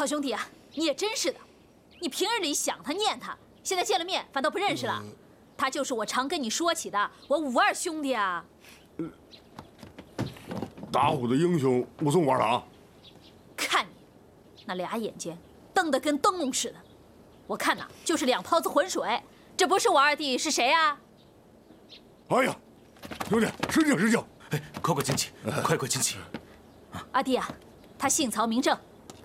好兄弟啊，你也真是的，你平日里想他念他，现在见了面反倒不认识了。他就是我常跟你说起的我52兄弟啊。 打虎的英雄武松武二郎， 看你那俩眼睛瞪得跟灯笼似的，我看呐就是2泡子浑水。这不是我二弟是谁啊？ 哎呀，兄弟，失敬失敬！ 哎，快快进去，快快进去。 阿弟啊，他姓曹名正，